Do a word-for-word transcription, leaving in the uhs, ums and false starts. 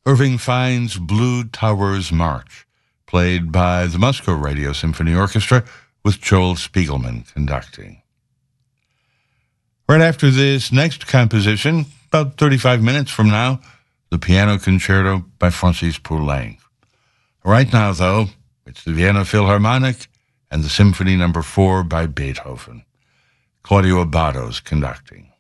Irving Fine's Blue Towers March, played by the Moscow Radio Symphony Orchestra with Joel Spiegelman conducting. Right after this next composition, about thirty-five minutes from now, the Piano Concerto by Francis Poulenc. Right now, though, it's the Vienna Philharmonic and the Symphony Number four by Beethoven. Claudio Abado's conducting.